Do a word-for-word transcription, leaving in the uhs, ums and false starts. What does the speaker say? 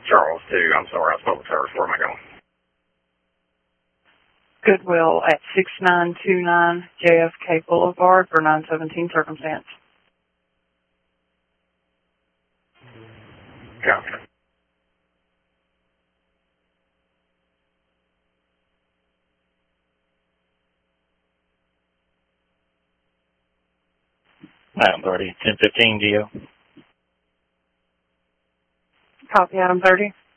Charles, too. I'm sorry, I was public service. Where am I going? Goodwill at six nine two nine J F K Boulevard for nine seventeen circumstance. Copy. Item thirty, ten fifteen, Geo. Copy item thirty.